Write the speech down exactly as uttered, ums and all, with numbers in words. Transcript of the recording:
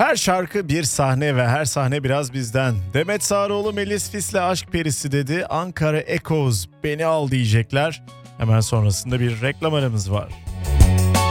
Her şarkı bir sahne ve her sahne biraz bizden. Demet Sağroğlu Melis Fis'le Aşk Perisi dedi. Ankara Echoes beni al diyecekler. Hemen sonrasında bir reklam aramız var.